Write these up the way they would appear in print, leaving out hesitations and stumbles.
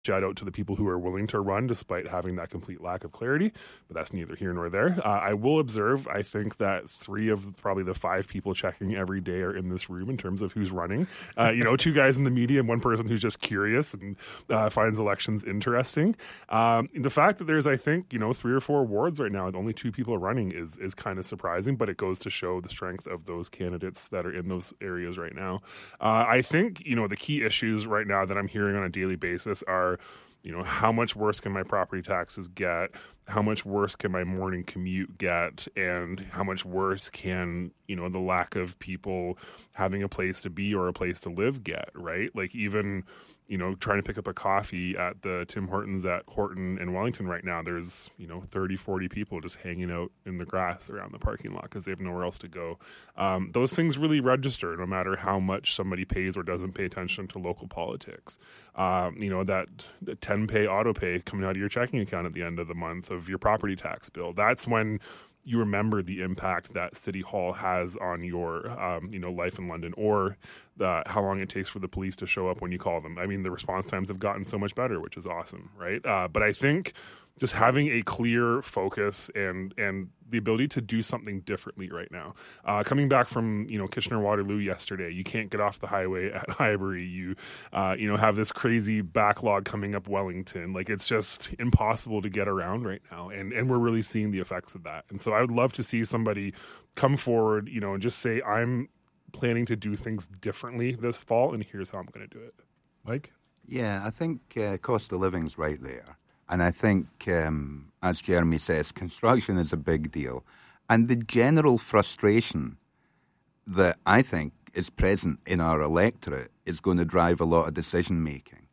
shout out to the people who are willing to run despite having that complete lack of clarity, but that's neither here nor there. I will observe, I think that 3 of probably the 5 people checking every day are in this room in terms of who's running. 2 guys in the media and 1 person who's just curious and finds elections interesting. The fact that there's, I think, 3 or 4 wards right now with only 2 people running is kind of surprising, but it goes to show the strength of those candidates that are in those areas right now. I think, the key issues right now that I'm hearing on a daily basis are, how much worse can my property taxes get? How much worse can my morning commute get? And how much worse can, the lack of people having a place to be or a place to live get, right? Like even, trying to pick up a coffee at the Tim Hortons at Horton and Wellington right now, there's, 30, 40 people just hanging out in the grass around the parking lot because they have nowhere else to go. Those things really register no matter how much somebody pays or doesn't pay attention to local politics. That 10-pay auto pay coming out of your checking account at the end of the month of your property tax bill. That's when you remember the impact that City Hall has on your, life in London, or how long it takes for the police to show up when you call them. I mean, the response times have gotten so much better, which is awesome, right? But I think just having a clear focus and the ability to do something differently right now. Coming back from, Kitchener-Waterloo yesterday, you can't get off the highway at Highbury. You have this crazy backlog coming up Wellington. Like, it's just impossible to get around right now. And we're really seeing the effects of that. And so I would love to see somebody come forward, and just say, I'm planning to do things differently this fall, and here's how I'm going to do it. Mike? Yeah, I think cost of living's right there. And I think, as Jeremy says, construction is a big deal. And the general frustration that I think is present in our electorate is going to drive a lot of decision-making.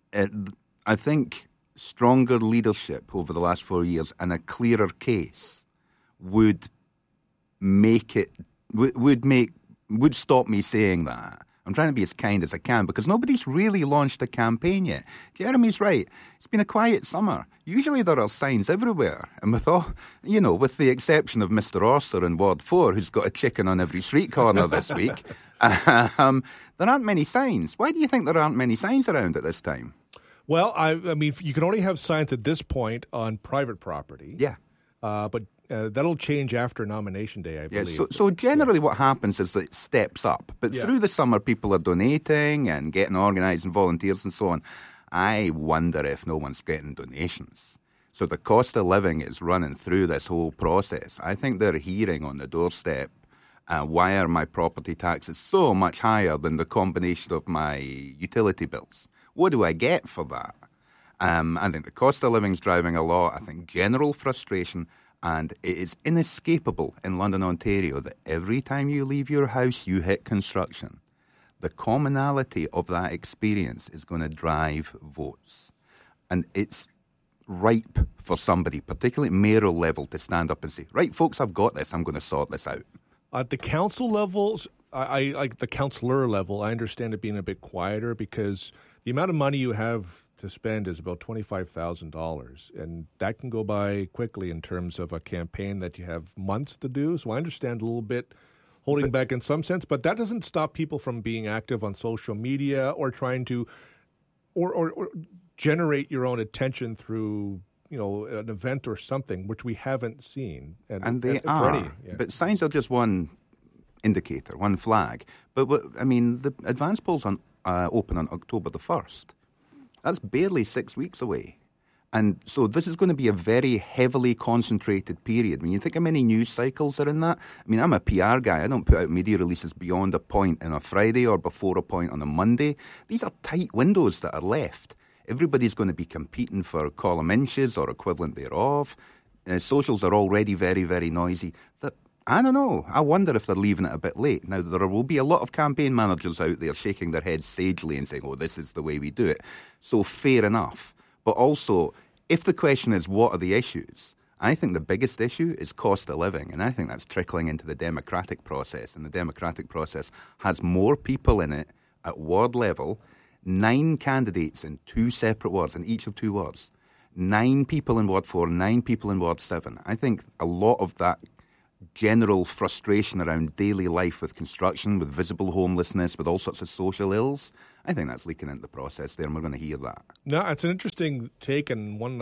I think stronger leadership over the last 4 years and a clearer case would stop me saying that. I'm trying to be as kind as I can because nobody's really launched a campaign yet. Jeremy's right. It's been a quiet summer. Usually there are signs everywhere. And with the exception of Mr. Orser in Ward 4, who's got a chicken on every street corner this week, there aren't many signs. Why do you think there aren't many signs around at this time? Well, I mean, you can only have signs at this point on private property. Yeah. But that'll change after nomination day, I believe. So generally what happens is that it steps up. But through the summer, people are donating and getting organised and volunteers and so on. I wonder if no one's getting donations. So the cost of living is running through this whole process. I think they're hearing on the doorstep, why are my property taxes so much higher than the combination of my utility bills? What do I get for that? I think the cost of living is driving a lot. I think general frustration. And it is inescapable in London, Ontario, that every time you leave your house, you hit construction. The commonality of that experience is going to drive votes. And it's ripe for somebody, particularly at mayoral level, to stand up and say, right, folks, I've got this. I'm going to sort this out. At the council levels, I like the councillor level, I understand it being a bit quieter because the amount of money you have to spend is about $25,000, and that can go by quickly in terms of a campaign that you have months to do. So I understand a little bit holding back in some sense, but that doesn't stop people from being active on social media or trying to or generate your own attention through an event or something, which we haven't seen. And they are, but signs are just one indicator, one flag. But the advance polls open on October the 1st. That's barely 6 weeks away. And so this is going to be a very heavily concentrated period. When you think how many news cycles are in that, I'm a PR guy. I don't put out media releases beyond a point on a Friday or before a point on a Monday. These are tight windows that are left. Everybody's going to be competing for column inches or equivalent thereof. Socials are already very, very noisy. I don't know. I wonder if they're leaving it a bit late. Now, there will be a lot of campaign managers out there shaking their heads sagely and saying, this is the way we do it. So fair enough. But also, if the question is, what are the issues? I think the biggest issue is cost of living. And I think that's trickling into the democratic process. And the democratic process has more people in it at ward level, 9 candidates in 2 separate wards, in each of 2 wards. 9 people in Ward 4, 9 people in Ward 7. I think a lot of that general frustration around daily life with construction, with visible homelessness, with all sorts of social ills, I think that's leaking into the process there, and we're going to hear that. No, it's an interesting take, and one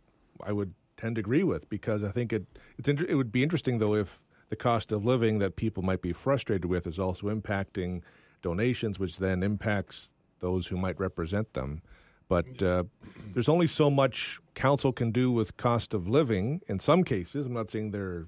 I would tend to agree with, because I think it would be interesting, though, if the cost of living that people might be frustrated with is also impacting donations, which then impacts those who might represent them. But there's only so much council can do with cost of living in some cases. I'm not saying they're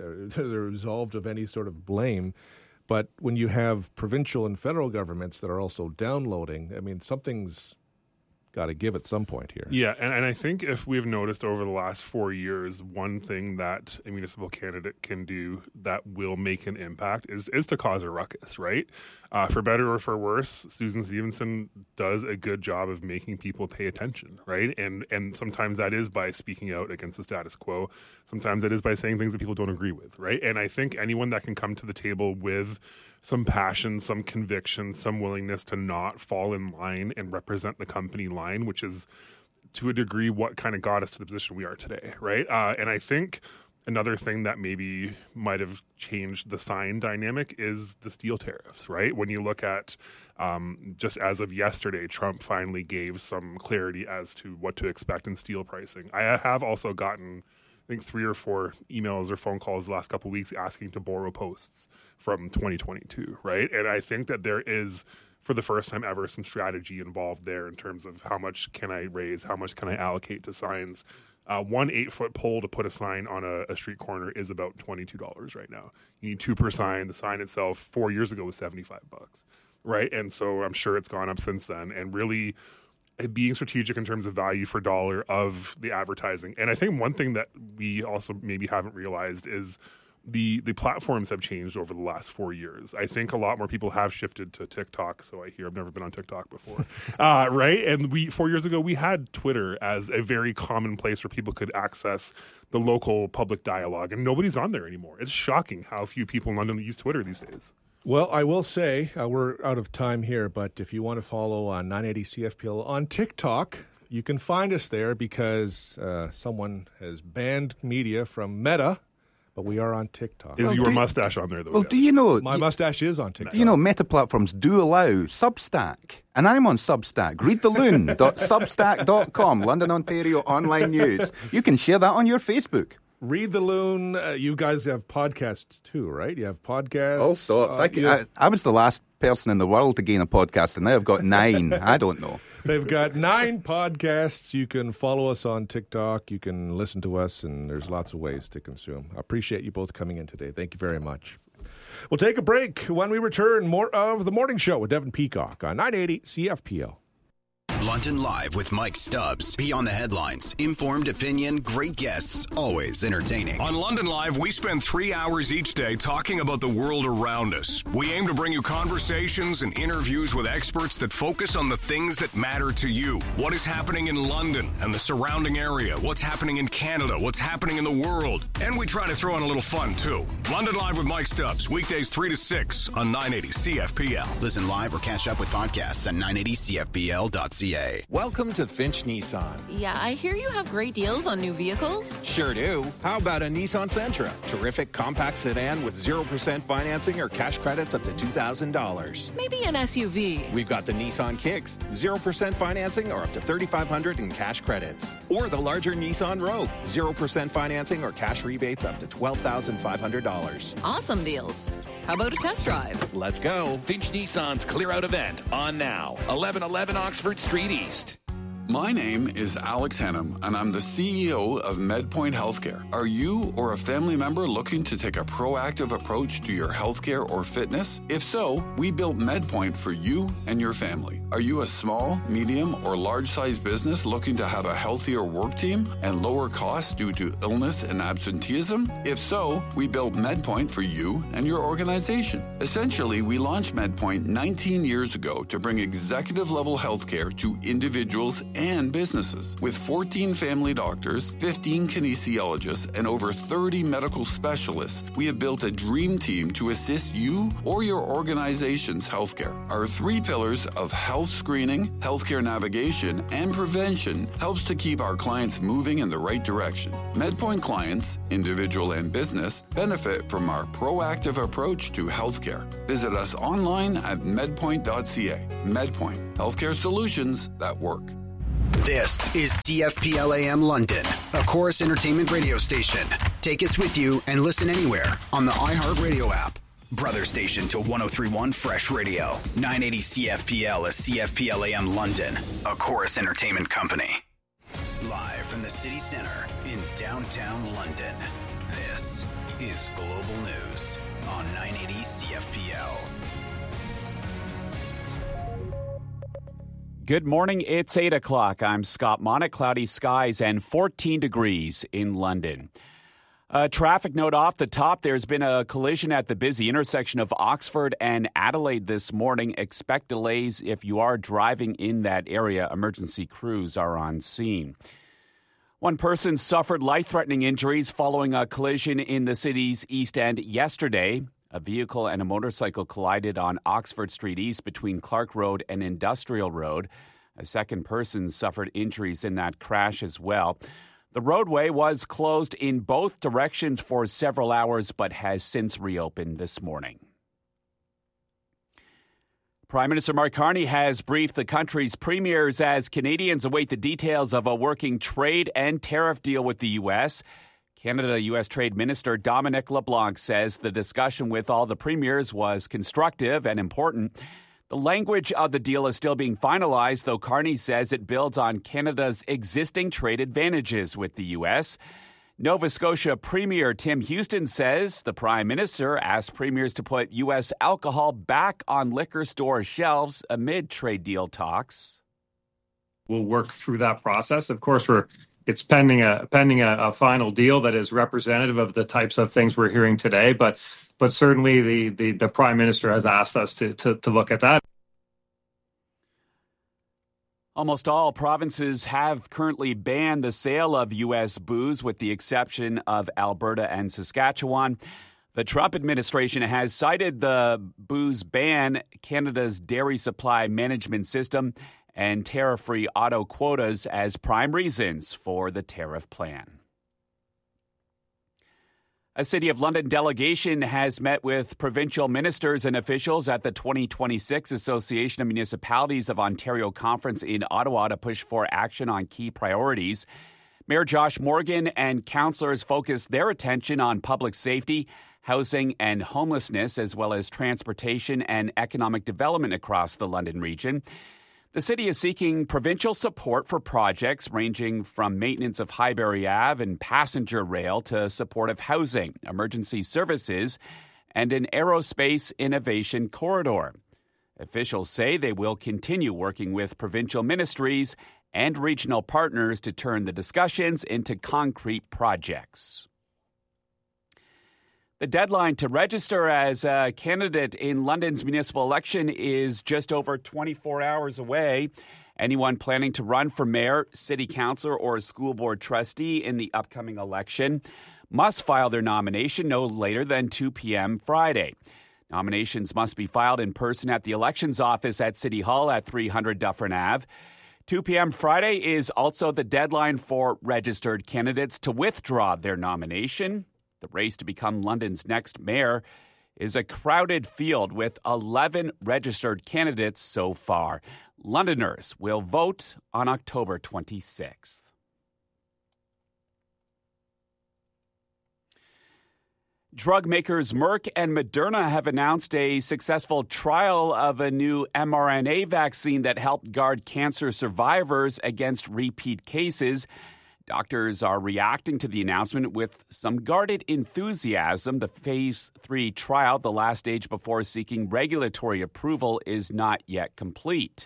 absolved of any sort of blame, but when you have provincial and federal governments that are also downloading, I mean, something's got to give at some point here. Yeah, and I think if we've noticed over the last 4 years, one thing that a municipal candidate can do that will make an impact is to cause a ruckus, right? For better or for worse, Susan Stevenson does a good job of making people pay attention, right? And sometimes that is by speaking out against the status quo. Sometimes it is by saying things that people don't agree with, right? And I think anyone that can come to the table with some passion, some conviction, some willingness to not fall in line and represent the company line, which is to a degree what kind of got us to the position we are today, right? And I think another thing that maybe might have changed the sign dynamic is the steel tariffs, right? When you look at just as of yesterday, Trump finally gave some clarity as to what to expect in steel pricing. I have also gotten, I think, 3 or 4 emails or phone calls the last couple of weeks asking to borrow posts from 2022, right? And I think that there is, for the first time ever, some strategy involved there in terms of how much can I raise, how much can I allocate to signs. 1 8-foot pole to put a sign on a street corner is about $22 right now. You need 2 per sign. The sign itself 4 years ago was $75, right? And so I'm sure it's gone up since then. And really being strategic in terms of value for dollar of the advertising. And I think one thing that we also maybe haven't realized is the platforms have changed over the last 4 years. I think a lot more people have shifted to TikTok. So I hear, I've never been on TikTok before, right? And 4 years ago, we had Twitter as a very common place where people could access the local public dialogue, and nobody's on there anymore. It's shocking how few people in London use Twitter these days. Well, I will say, we're out of time here, but if you want to follow 980 CFPL on TikTok, you can find us there because someone has banned media from Meta, but we are on TikTok. Is your mustache on there, though? Well, do you know... My mustache is on TikTok. Do you know Meta platforms do allow Substack? And I'm on Substack. readtheloon.substack.com, London, Ontario online news. You can share that on your Facebook. Read the Loon. You guys have podcasts too, right? You have podcasts. All sorts. I was the last person in the world to gain a podcast, and now I've got 9. I don't know. They've got 9 podcasts. You can follow us on TikTok. You can listen to us, and there's lots of ways to consume. I appreciate you both coming in today. Thank you very much. We'll take a break. When we return, more of The Morning Show with Devin Peacock on 980 CFPL. London Live with Mike Stubbs. Beyond the headlines. Informed opinion, great guests, always entertaining. On London Live, we spend 3 hours each day talking about the world around us. We aim to bring you conversations and interviews with experts that focus on the things that matter to you. What is happening in London and the surrounding area? What's happening in Canada? What's happening in the world? And we try to throw in a little fun, too. London Live with Mike Stubbs. Weekdays 3 to 6 on 980 CFPL. Listen live or catch up with podcasts at 980CFPL.ca. Welcome to Finch Nissan. Yeah, I hear you have great deals on new vehicles. Sure do. How about a Nissan Sentra? Terrific compact sedan with 0% financing or cash credits up to $2,000. Maybe an SUV. We've got the Nissan Kicks, 0% financing or up to $3,500 in cash credits. Or the larger Nissan Rogue, 0% financing or cash rebates up to $12,500. Awesome deals. How about a test drive? Let's go. Finch Nissan's Clear Out event on now. 1111 Oxford Street East. My name is Alex Hannum, and I'm the CEO of MedPoint Healthcare. Are you or a family member looking to take a proactive approach to your healthcare or fitness? If so, we built MedPoint for you and your family. Are you a small, medium, or large-sized business looking to have a healthier work team and lower costs due to illness and absenteeism? If so, we built MedPoint for you and your organization. Essentially, we launched MedPoint 19 years ago to bring executive-level healthcare to individuals and businesses. With 14 family doctors, 15 kinesiologists, and over 30 medical specialists, we have built a dream team to assist you or your organization's healthcare. Our 3 pillars of health screening, healthcare navigation, and prevention helps to keep our clients moving in the right direction. MedPoint clients, individual and business, benefit from our proactive approach to healthcare. Visit us online at medpoint.ca. MedPoint, healthcare solutions that work. This is CFPL AM London, a Chorus Entertainment radio station. Take us with you and listen anywhere on the iHeartRadio app. Brother station to 103.1 Fresh Radio. 980 CFPL is CFPL AM London, a Chorus Entertainment company. Live from the city center in downtown London, this is Global News on 980 CFPL. Good morning. It's 8 o'clock. I'm Scott Monick. Cloudy skies and 14 degrees in London. A traffic note off the top. There's been a collision at the busy intersection of Oxford and Adelaide this morning. Expect delays if you are driving in that area. Emergency crews are on scene. One person suffered life-threatening injuries following a collision in the city's East End yesterday. A vehicle and a motorcycle collided on Oxford Street East between Clark Road and Industrial Road. A second person suffered injuries in that crash as well. The roadway was closed in both directions for several hours, but has since reopened this morning. Prime Minister Mark Carney has briefed the country's premiers as Canadians await the details of a working trade and tariff deal with the U.S. Canada-U.S. Trade Minister Dominic LeBlanc says the discussion with all the premiers was constructive and important. The language of the deal is still being finalized, though Carney says it builds on Canada's existing trade advantages with the U.S. Nova Scotia Premier Tim Houston says the Prime Minister asked premiers to put U.S. alcohol back on liquor store shelves amid trade deal talks. We'll work through that process. Of course, it's pending a final deal that is representative of the types of things we're hearing today, but certainly the Prime Minister has asked us to look at that. Almost all provinces have currently banned the sale of U.S. booze, with the exception of Alberta and Saskatchewan. The Trump administration has cited the booze ban, Canada's dairy supply management system, and tariff-free auto quotas as prime reasons for the tariff plan. A City of London delegation has met with provincial ministers and officials at the 2026 Association of Municipalities of Ontario Conference in Ottawa to push for action on key priorities. Mayor Josh Morgan and councillors focused their attention on public safety, housing and homelessness, as well as transportation and economic development across the London region. The city is seeking provincial support for projects ranging from maintenance of Highbury Ave and passenger rail to supportive housing, emergency services, and an aerospace innovation corridor. Officials say they will continue working with provincial ministries and regional partners to turn the discussions into concrete projects. The deadline to register as a candidate in London's municipal election is just over 24 hours away. Anyone planning to run for mayor, city councillor, or school board trustee in the upcoming election must file their nomination no later than 2 p.m. Friday. Nominations must be filed in person at the elections office at City Hall at 300 Dufferin Ave. 2 p.m. Friday is also the deadline for registered candidates to withdraw their nomination. The race to become London's next mayor is a crowded field with 11 registered candidates so far. Londoners will vote on October 26th. Drug makers Merck and Moderna have announced a successful trial of a new mRNA vaccine that helped guard cancer survivors against repeat cases. Doctors are reacting to the announcement with some guarded enthusiasm. The Phase 3 trial, the last stage before seeking regulatory approval, is not yet complete.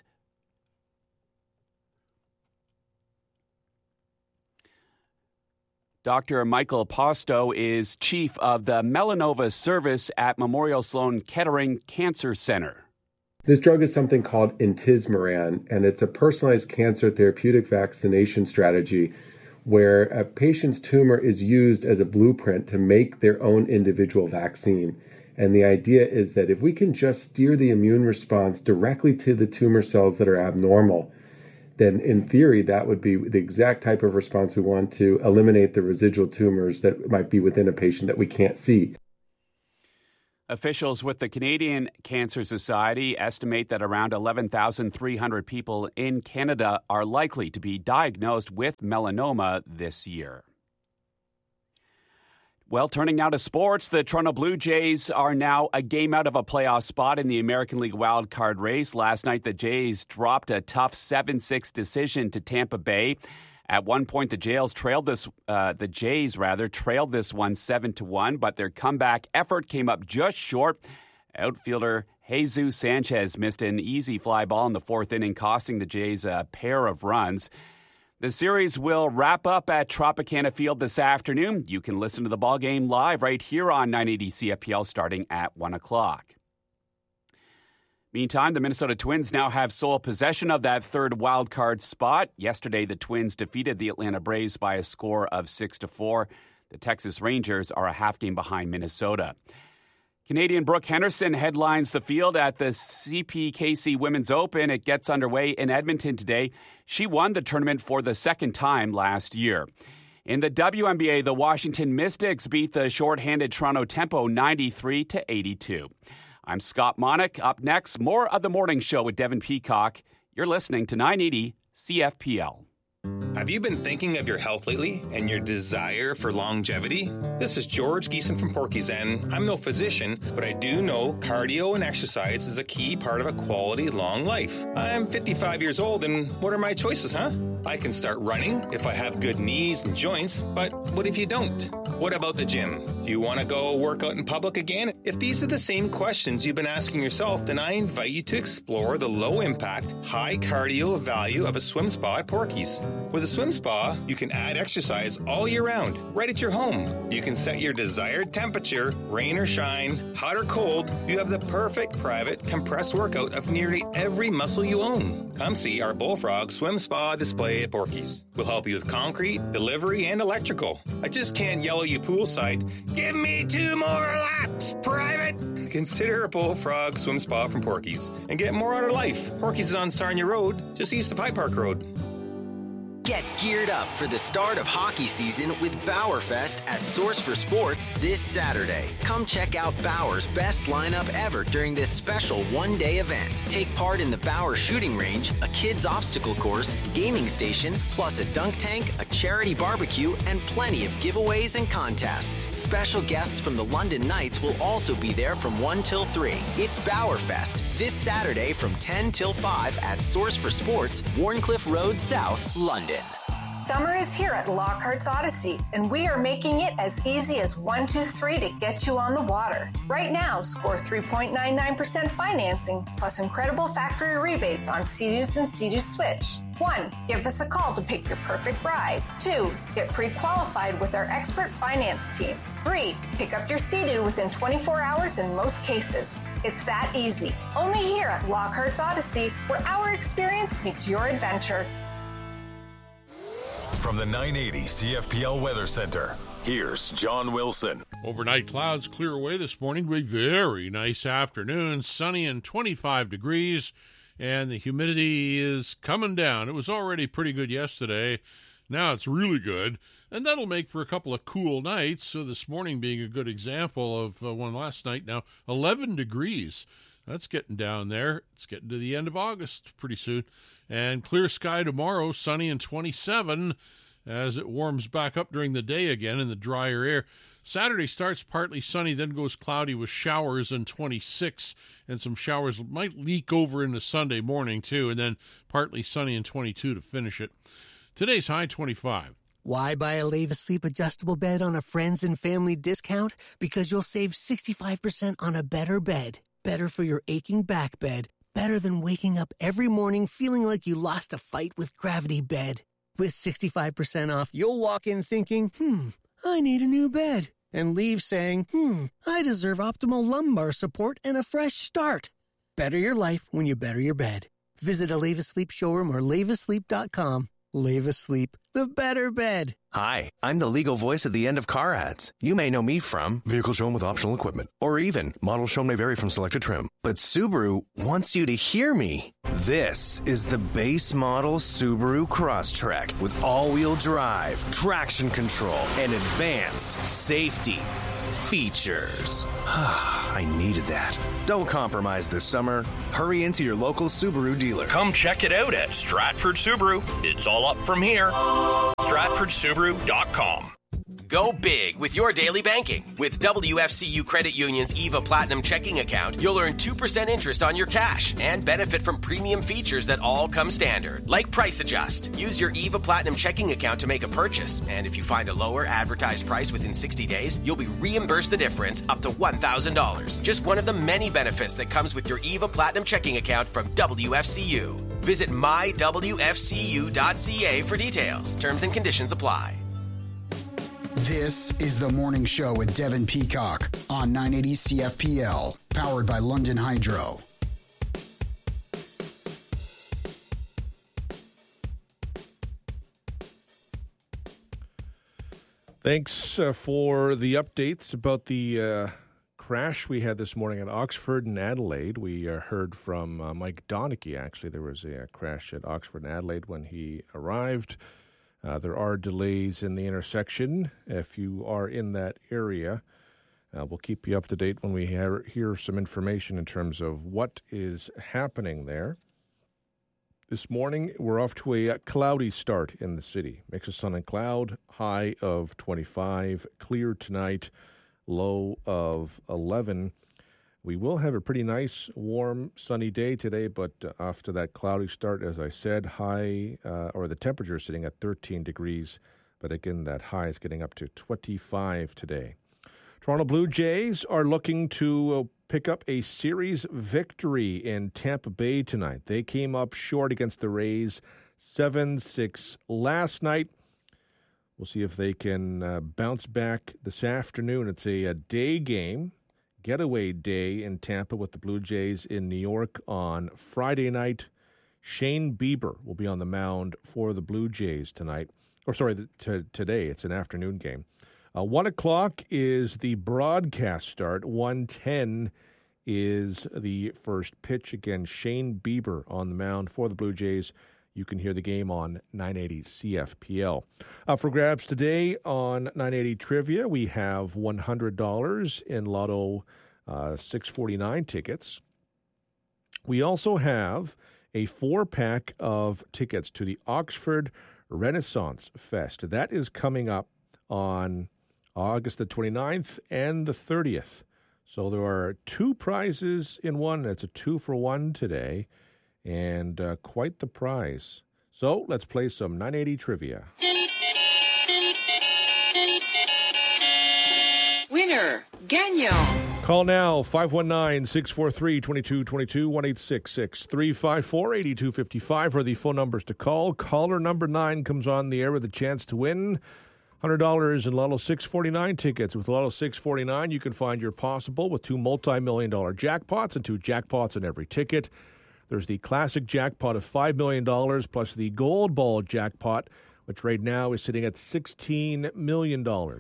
Dr. Michael Posto is chief of the Melanoma Service at Memorial Sloan Kettering Cancer Center. This drug is something called intismeran, and it's a personalized cancer therapeutic vaccination strategy where a patient's tumor is used as a blueprint to make their own individual vaccine. And the idea is that if we can just steer the immune response directly to the tumor cells that are abnormal, then in theory, that would be the exact type of response we want to eliminate the residual tumors that might be within a patient that we can't see. Officials with the Canadian Cancer Society estimate that around 11,300 people in Canada are likely to be diagnosed with melanoma this year. Well, turning now to sports, the Toronto Blue Jays are now a game out of a playoff spot in the American League wildcard race. Last night, the Jays dropped a tough 7-6 decision to Tampa Bay. At one point, the Jays trailed this one 7-1, but their comeback effort came up just short. Outfielder Jesus Sanchez missed an easy fly ball in the fourth inning, costing the Jays a pair of runs. The series will wrap up at Tropicana Field this afternoon. You can listen to the ballgame live right here on 980 CFPL starting at 1 o'clock. Meantime, the Minnesota Twins now have sole possession of that third wildcard spot. Yesterday, the Twins defeated the Atlanta Braves by a score of 6-4. The Texas Rangers are a half game behind Minnesota. Canadian Brooke Henderson headlines the field at the CPKC Women's Open. It gets underway in Edmonton today. She won the tournament for the second time last year. In the WNBA, the Washington Mystics beat the shorthanded Toronto Tempo 93-82. I'm Scott Monick. Up next, more of the morning show with Devin Peacock. You're listening to 980 CFPL. Have you been thinking of your health lately and your desire for longevity? This is George Geeson from Porky's, and I'm no physician, but I do know cardio and exercise is a key part of a quality long life. I'm 55 years old, and what are my choices, huh? I can start running if I have good knees and joints, but what if you don't? What about the gym? Do you want to go work out in public again? If these are the same questions you've been asking yourself, then I invite you to explore the low-impact, high-cardio value of a swim spa at Porky's. With a swim spa, you can add exercise all year round, right at your home. You can set your desired temperature, rain or shine, hot or cold. You have the perfect private compressed workout of nearly every muscle you own. Come see our Bullfrog Swim Spa display at Porky's. We'll help you with concrete, delivery, and electrical. I just can't yell at you poolside, "Give me 2 more laps, private!" Consider a Bullfrog Swim Spa from Porky's and get more out of life. Porky's is on Sarnia Road, just east of High Park Road. Get geared up for the start of hockey season with Bauerfest at Source for Sports this Saturday. Come check out Bauer's best lineup ever during this special one-day event. Take part in the Bauer shooting range, a kids obstacle course, gaming station, plus a dunk tank, a charity barbecue, and plenty of giveaways and contests. Special guests from the London Knights will also be there from 1 till 3. It's Bauerfest this Saturday from 10 till 5 at Source for Sports, Warncliffe Road South, London. Summer is here at Lockhart's Odyssey, and we are making it as easy as 1, 2, 3 to get you on the water. Right now, score 3.99% financing, plus incredible factory rebates on Sea-Doos and Sea-Doo Switch. 1, give us a call to pick your perfect ride. 2, get pre-qualified with our expert finance team. 3, pick up your Sea-Doo within 24 hours in most cases. It's that easy. Only here at Lockhart's Odyssey, where our experience meets your adventure. From the 980 CFPL Weather Center, here's John Wilson. Overnight clouds clear away this morning to a very nice afternoon, sunny and 25 degrees, and the humidity is coming down. It was already pretty good yesterday. Now it's really good, and that'll make for a couple of cool nights, so this morning being a good example of one last night. Now, 11 degrees. That's getting down there. It's getting to the end of August pretty soon. And clear sky tomorrow, sunny and 27 as it warms back up during the day again in the drier air. Saturday starts partly sunny, then goes cloudy with showers and 26. And some showers might leak over into Sunday morning too, and then partly sunny and 22 to finish it. Today's high 25. Why buy a Leva Sleep adjustable bed on a friends and family discount? Because you'll save 65% on a better bed. Better for your aching back bed. Better than waking up every morning feeling like you lost a fight with Gravity Bed. With 65% off, you'll walk in thinking, I need a new bed. And leave saying, I deserve optimal lumbar support and a fresh start. Better your life when you better your bed. Visit a Leva Sleep showroom or levasleep.com. Leva Sleep, the better bed. Hi, I'm the legal voice at the end of car ads. You may know me from vehicle shown with optional equipment, or even model shown may vary from selected trim. But Subaru wants you to hear me. This is the base model Subaru Crosstrek with all-wheel drive, traction control, and advanced safety features. I needed that. Don't compromise this summer. Hurry into your local Subaru dealer. Come check it out at Stratford Subaru. It's all up from here. StratfordSubaru.com. Go big with your daily banking. With WFCU Credit Union's EVA Platinum checking account, you'll earn 2% interest on your cash and benefit from premium features that all come standard, like Price Adjust. Use your EVA Platinum checking account to make a purchase, and if you find a lower advertised price within 60 days, you'll be reimbursed the difference up to $1,000. Just one of the many benefits that comes with your EVA Platinum checking account from WFCU. Visit mywfcu.ca for details. Terms and conditions apply. This is The Morning Show with Devin Peacock on 980 CFPL, powered by London Hydro. Thanks for the updates about the crash we had this morning at Oxford and Adelaide. We heard from Mike Donachie, actually. There was a crash at Oxford and Adelaide when he arrived. There are delays in the intersection. If you are in that area, we'll keep you up to date when we hear some information in terms of what is happening there. This morning, we're off to a cloudy start in the city. Mix of sun and cloud, high of 25. Clear tonight, low of 11. We will have a pretty nice, warm, sunny day today, but after that cloudy start, as I said, the temperature is sitting at 13 degrees, but again, that high is getting up to 25 today. Toronto Blue Jays are looking to pick up a series victory in Tampa Bay tonight. They came up short against the Rays, 7-6 last night. We'll see if they can bounce back this afternoon. It's a day game. Getaway day in Tampa with the Blue Jays in New York on Friday night. Shane Bieber will be on the mound for the Blue Jays tonight. Today. It's an afternoon game. 1 o'clock is the broadcast start. 1:10 is the first pitch. Again, Shane Bieber on the mound for the Blue Jays. You can hear the game on 980 CFPL. For grabs today on 980 Trivia, we have $100 in Lotto 649 tickets. We also have a 4-pack of tickets to the Oxford Renaissance Fest. That is coming up on August the 29th and the 30th. So there are 2 prizes in one. It's a 2-for-1 today. And quite the prize. So let's play some 980 Trivia. Winner, Gagnon. Call now, 519-643-2222, 1-866-354-8255 are the phone numbers to call. Caller number 9 comes on the air with a chance to win $100 in Lotto 649 tickets. With Lotto 649, you can find your possible with 2 multi-million-dollar jackpots and 2 jackpots in every ticket. There's the classic jackpot of $5 million plus the gold ball jackpot, which right now is sitting at $16 million.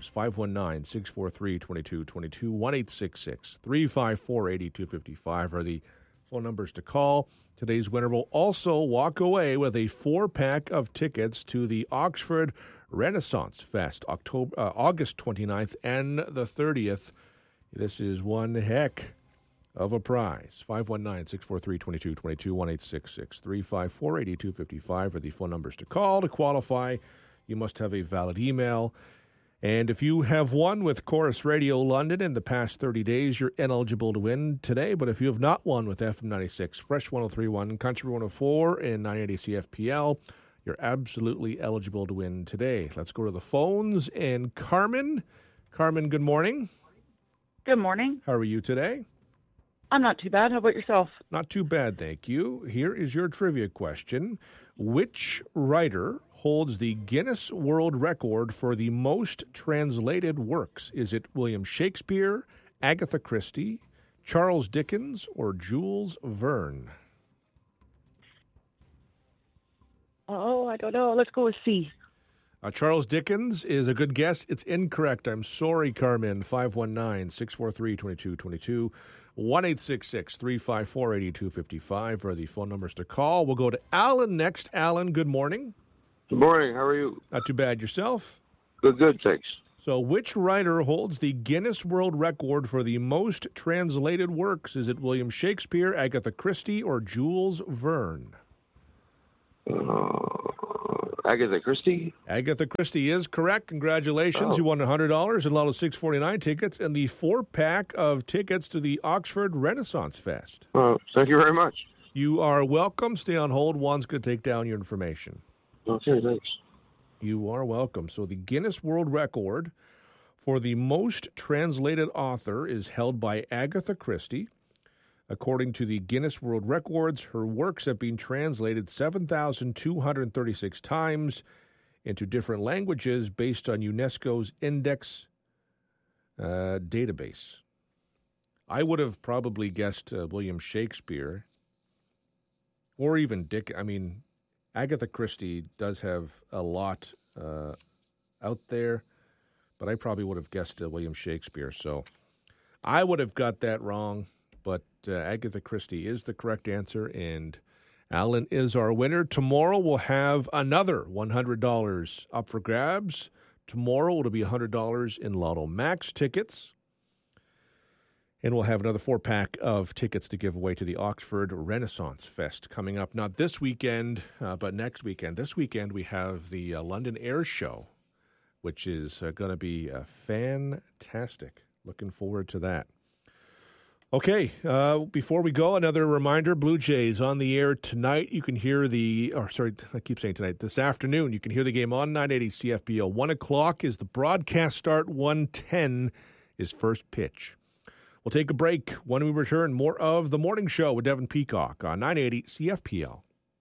519-643-2222, 1-866-354-8255 are the phone numbers to call. Today's winner will also walk away with a 4-pack of tickets to the Oxford Renaissance Fest, August 29th and the 30th. This is one heck of a prize. 519-643-2222, 1-866-354-8255 are the phone numbers to call. To qualify, you must have a valid email. And if you have won with Chorus Radio London in the past 30 days, you're ineligible to win today. But if you have not won with FM 96, Fresh 103.1, Country 104, and 980 CFPL, you're absolutely eligible to win today. Let's go to the phones. And Carmen, good morning. Good morning. How are you today? I'm not too bad. How about yourself? Not too bad, thank you. Here is your trivia question. Which writer holds the Guinness World Record for the most translated works? Is it William Shakespeare, Agatha Christie, Charles Dickens or Jules Verne? Oh, I don't know. Let's go with C. Charles Dickens is a good guess. It's incorrect. I'm sorry, Carmen. 519-643-2222. 1-866-354-8255 are the phone numbers to call. We'll go to Alan next. Alan, good morning. Good morning. How are you? Not too bad. Yourself? Good, thanks. So which writer holds the Guinness World Record for the most translated works? Is it William Shakespeare, Agatha Christie, or Jules Verne? Agatha Christie? Agatha Christie is correct. Congratulations. Oh. You won $100 in Lotto 649 tickets and the 4-pack of tickets to the Oxford Renaissance Fest. Thank you very much. You are welcome. Stay on hold. Juan's going to take down your information. Okay, thanks. You are welcome. So the Guinness World Record for the most translated author is held by Agatha Christie. According to the Guinness World Records, her works have been translated 7,236 times into different languages based on UNESCO's Index database. I would have probably guessed William Shakespeare or even Agatha Christie does have a lot out there, but I probably would have guessed William Shakespeare. So I would have got that wrong. But Agatha Christie is the correct answer, and Alan is our winner. Tomorrow we'll have another $100 up for grabs. Tomorrow it'll be $100 in Lotto Max tickets. And we'll have another 4-pack of tickets to give away to the Oxford Renaissance Fest coming up. Not this weekend, but next weekend. This weekend we have the London Air Show, which is going to be fantastic. Looking forward to that. Okay, before we go, another reminder, Blue Jays on the air tonight. You can hear this afternoon. You can hear the game on 980 CFPL. 1 o'clock is the broadcast start. 1:10 is first pitch. We'll take a break. When we return, more of The Morning Show with Devin Peacock on 980 CFPL.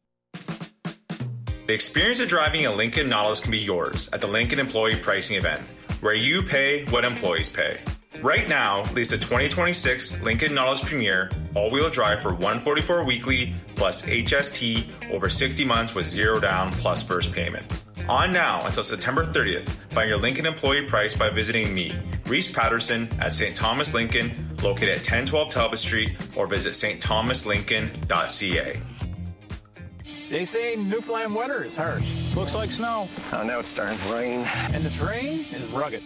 The experience of driving a Lincoln Nautilus can be yours at the Lincoln Employee Pricing Event, where you pay what employees pay. Right now, lease a 2026 Lincoln Nautilus Premier all-wheel drive for $144 weekly plus HST over 60 months with $0 down plus first payment. On now until September 30th. Find your Lincoln employee price by visiting me, Reese Patterson, at St. Thomas Lincoln, located at 1012 Talbot Street, or visit stthomaslincoln.ca. They say Newfoundland weather is harsh. Looks like snow. Oh, now it's starting to rain. And the terrain is rugged.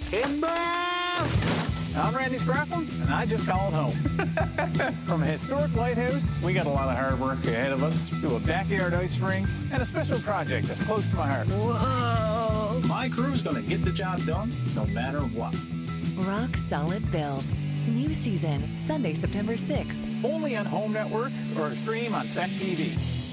I'm Randy Sprafford, and I just called home. From a historic lighthouse, we got a lot of hard work ahead of us, to a backyard ice rink, and a special project that's close to my heart. Whoa! My crew's going to get the job done, no matter what. Rock Solid Builds. New season, Sunday, September 6th. Only on Home Network or stream on Stack TV.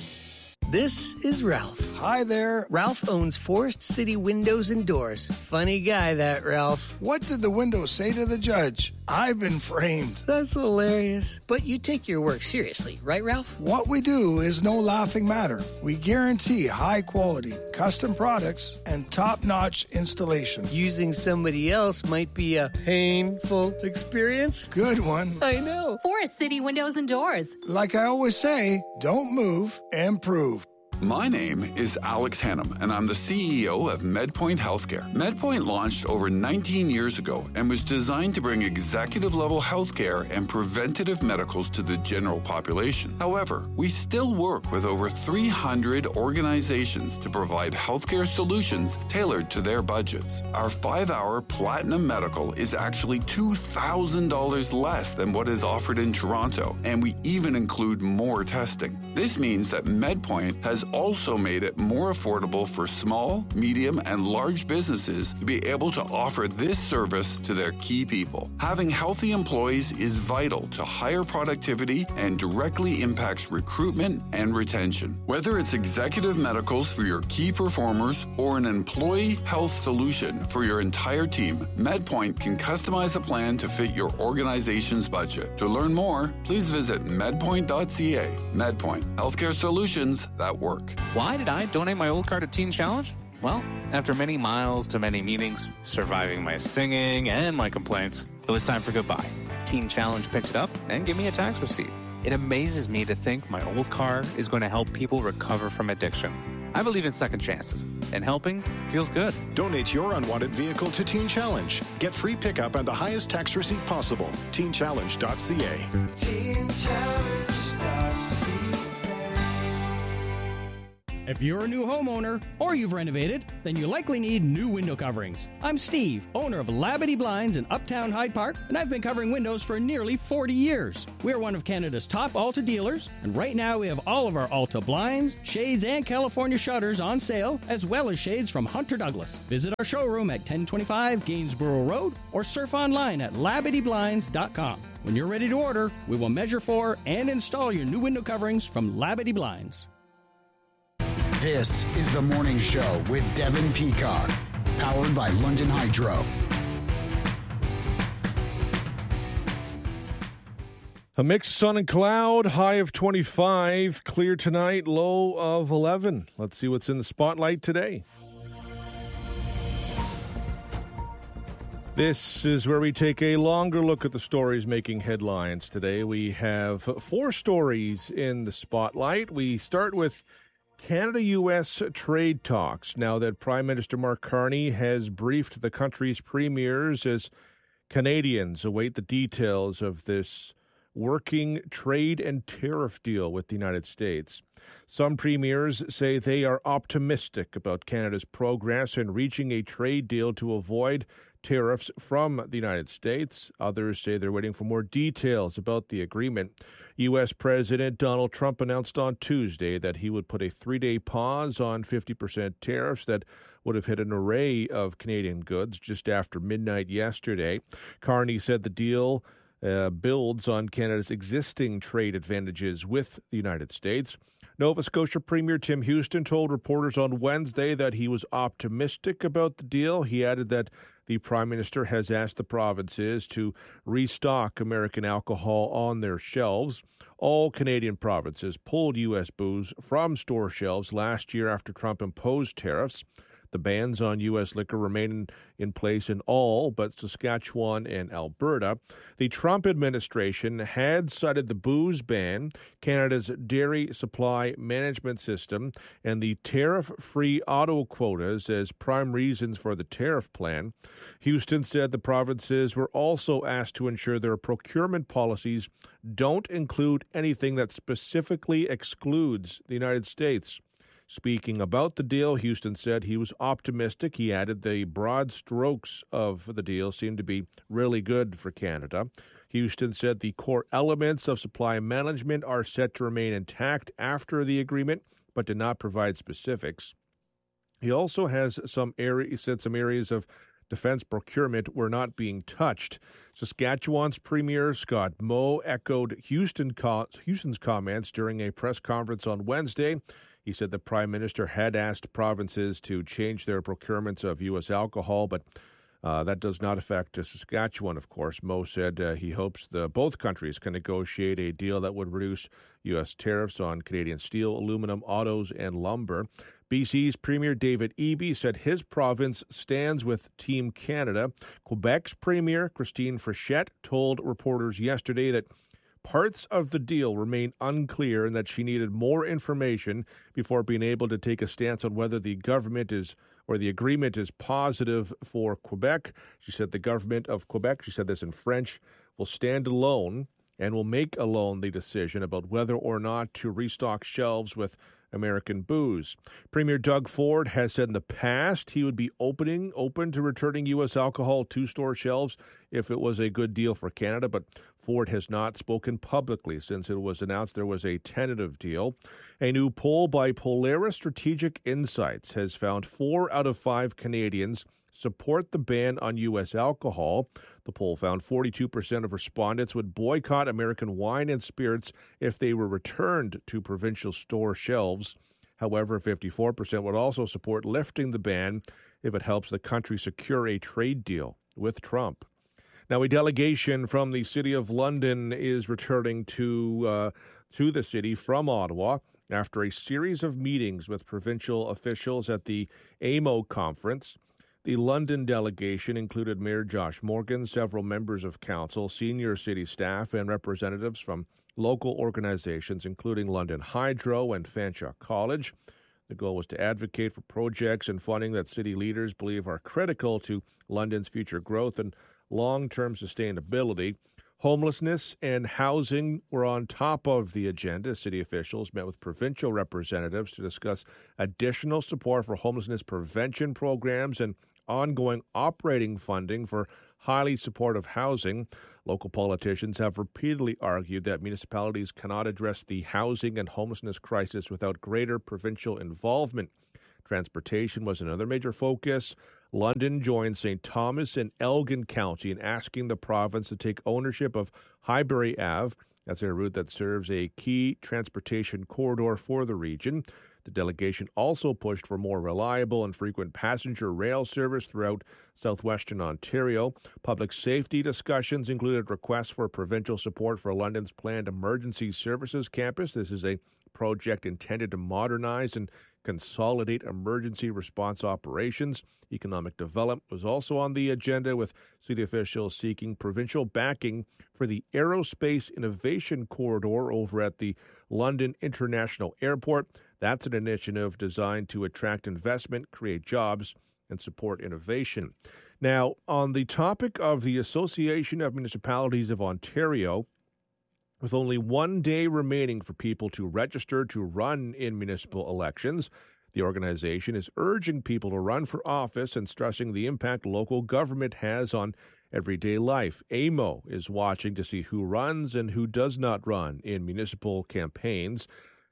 This is Ralph. Hi there. Ralph owns Forest City Windows and Doors. Funny guy, that Ralph. What did the window say to the judge? I've been framed. That's hilarious. But you take your work seriously, right, Ralph? What we do is no laughing matter. We guarantee high quality, custom products, and top-notch installation. Using somebody else might be a painful experience. Good one. I know. Forest City Windows and Doors. Like I always say, don't move, improve. My name is Alex Hannum, and I'm the CEO of MedPoint Healthcare. MedPoint launched over 19 years ago and was designed to bring executive-level healthcare and preventative medicals to the general population. However, we still work with over 300 organizations to provide healthcare solutions tailored to their budgets. Our 5-hour Platinum Medical is actually $2,000 less than what is offered in Toronto, and we even include more testing. This means that MedPoint has also made it more affordable for small, medium, and large businesses to be able to offer this service to their key people. Having healthy employees is vital to higher productivity and directly impacts recruitment and retention. Whether it's executive medicals for your key performers or an employee health solution for your entire team, MedPoint can customize a plan to fit your organization's budget. To learn more, please visit medpoint.ca. MedPoint, healthcare solutions that work. Why did I donate my old car to Teen Challenge? Well, after many miles to many meetings, surviving my singing and my complaints, it was time for goodbye. Teen Challenge picked it up and gave me a tax receipt. It amazes me to think my old car is going to help people recover from addiction. I believe in second chances, and helping feels good. Donate your unwanted vehicle to Teen Challenge. Get free pickup and the highest tax receipt possible. TeenChallenge.ca. TeenChallenge.ca. If you're a new homeowner or you've renovated, then you likely need new window coverings. I'm Steve, owner of Labadee Blinds in Uptown Hyde Park, and I've been covering windows for nearly 40 years. We're one of Canada's top Alta dealers, and right now we have all of our Alta blinds, shades, and California shutters on sale, as well as shades from Hunter Douglas. Visit our showroom at 1025 Gainsborough Road or surf online at LabadeeBlinds.com. When you're ready to order, we will measure for and install your new window coverings from Labadee Blinds. This is The Morning Show with Devin Peacock, powered by London Hydro. A mixed sun and cloud, high of 25, clear tonight, low of 11. Let's see what's in the spotlight today. This is where we take a longer look at the stories making headlines today. We have 4 stories in the spotlight. We start with Canada-U.S. trade talks, now that Prime Minister Mark Carney has briefed the country's premiers as Canadians await the details of this working trade and tariff deal with the United States. Some premiers say they are optimistic about Canada's progress in reaching a trade deal to avoid tariffs from the United States. Others say they're waiting for more details about the agreement. U.S. President Donald Trump announced on Tuesday that he would put a 3-day pause on 50% tariffs that would have hit an array of Canadian goods just after midnight yesterday. Carney said the deal builds on Canada's existing trade advantages with the United States. Nova Scotia Premier Tim Houston told reporters on Wednesday that he was optimistic about the deal. He added that the Prime Minister has asked the provinces to restock American alcohol on their shelves. All Canadian provinces pulled U.S. booze from store shelves last year after Trump imposed tariffs. The bans on U.S. liquor remain in place in all but Saskatchewan and Alberta. The Trump administration had cited the booze ban, Canada's dairy supply management system, and the tariff-free auto quotas as prime reasons for the tariff plan. Houston said the provinces were also asked to ensure their procurement policies don't include anything that specifically excludes the United States. Speaking about the deal, Houston said he was optimistic. He added the broad strokes of the deal seemed to be really good for Canada. Houston said the core elements of supply management are set to remain intact after the agreement, but did not provide specifics. He also has said some areas of defense procurement were not being touched. Saskatchewan's Premier Scott Moe echoed Houston's comments during a press conference on Wednesday. He said the Prime Minister had asked provinces to change their procurements of U.S. alcohol, but that does not affect Saskatchewan, of course. Moe said he hopes both countries can negotiate a deal that would reduce U.S. tariffs on Canadian steel, aluminum, autos, and lumber. BC's Premier David Eby said his province stands with Team Canada. Quebec's Premier Christine Frechette told reporters yesterday that parts of the deal remain unclear and that she needed more information before being able to take a stance on whether the government is or the agreement is positive for Quebec. She said the government of Quebec, she said this in French, will stand alone and will make alone the decision about whether or not to restock shelves with American booze. Premier Doug Ford has said in the past he would be open to returning U.S. alcohol to store shelves if it was a good deal for Canada, but Ford has not spoken publicly since it was announced there was a tentative deal. A new poll by Polaris Strategic Insights has found 4 out of 5 Canadians support the ban on U.S. alcohol. The poll found 42% of respondents would boycott American wine and spirits if they were returned to provincial store shelves. However, 54% would also support lifting the ban if it helps the country secure a trade deal with Trump. Now, a delegation from the City of London is returning to the city from Ottawa after a series of meetings with provincial officials at the AMO conference. The London delegation included Mayor Josh Morgan, several members of council, senior city staff, and representatives from local organizations, including London Hydro and Fanshawe College. The goal was to advocate for projects and funding that city leaders believe are critical to London's future growth and long-term sustainability. Homelessness and housing were on top of the agenda. City officials met with provincial representatives to discuss additional support for homelessness prevention programs and ongoing operating funding for highly supportive housing. Local politicians have repeatedly argued that municipalities cannot address the housing and homelessness crisis without greater provincial involvement. Transportation was another major focus. London joined St. Thomas and Elgin County in asking the province to take ownership of Highbury Ave. That's a route that serves a key transportation corridor for the region. The delegation also pushed for more reliable and frequent passenger rail service throughout southwestern Ontario. Public safety discussions included requests for provincial support for London's planned emergency services campus. This is a project intended to modernize and consolidate emergency response operations. Economic development was also on the agenda, with city officials seeking provincial backing for the Aerospace Innovation Corridor over at the London International Airport. That's an initiative designed to attract investment, create jobs, and support innovation. Now, on the topic of the Association of Municipalities of Ontario, with only 1 day remaining for people to register to run in municipal elections, the organization is urging people to run for office and stressing the impact local government has on everyday life. AMO is watching to see who runs and who does not run in municipal campaigns.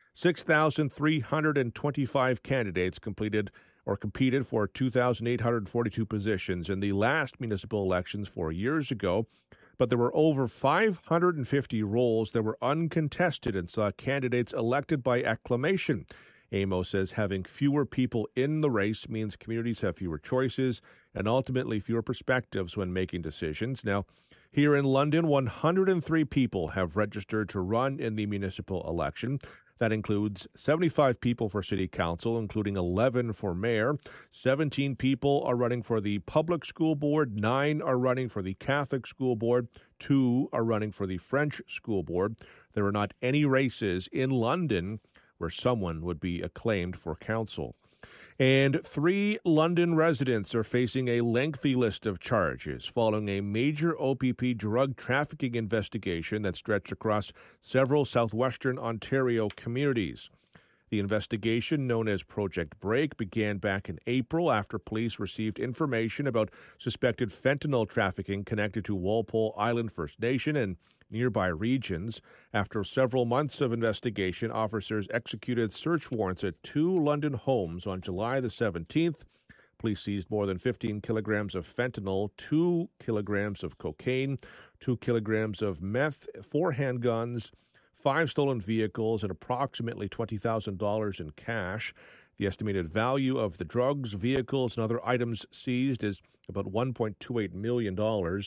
6,325 candidates competed for 2,842 positions in the last municipal elections 4 years ago. But there were over 550 roles that were uncontested and saw candidates elected by acclamation. AMO says having fewer people in the race means communities have fewer choices and ultimately fewer perspectives when making decisions. Now, here in London, 103 people have registered to run in the municipal election. That includes 75 people for city council, including 11 for mayor. 17 people are running for the public school board. 9 are running for the Catholic school board. 2 are running for the French school board. There are not any races in London where someone would be acclaimed for council. And 3 London residents are facing a lengthy list of charges following a major OPP drug trafficking investigation that stretched across several southwestern Ontario communities. The investigation, known as Project Break, began back in April after police received information about suspected fentanyl trafficking connected to Walpole Island First Nation and nearby regions. After several months of investigation, officers executed search warrants at 2 London homes on July the 17th. Police seized more than 15 kilograms of fentanyl, 2 kilograms of cocaine, 2 kilograms of meth, 4 handguns, 5 stolen vehicles, and approximately $20,000 in cash. The estimated value of the drugs, vehicles, and other items seized is about $1.28 million.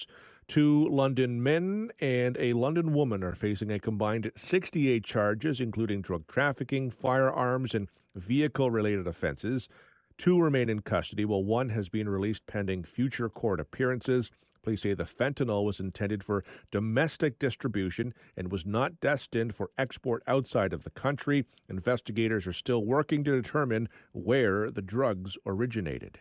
2 London men and a London woman are facing a combined 68 charges, including drug trafficking, firearms, and vehicle-related offenses. 2 remain in custody, while 1 has been released pending future court appearances. Police say the fentanyl was intended for domestic distribution and was not destined for export outside of the country. Investigators are still working to determine where the drugs originated.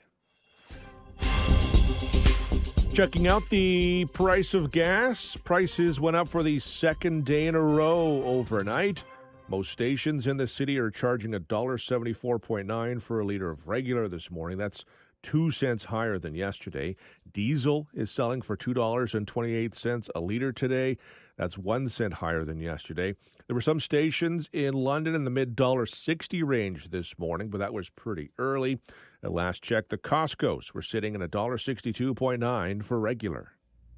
Checking out the price of gas. Prices went up for the second day in a row overnight. Most stations in the city are charging $1.74.9 for a liter of regular this morning. That's 2 cents higher than yesterday. Diesel is selling for $2.28 a liter today. That's 1 cent higher than yesterday. There were some stations in London in the mid-$1.60 range this morning, but that was pretty early. At last check, the Costco's were sitting at $1.62.9 for regular.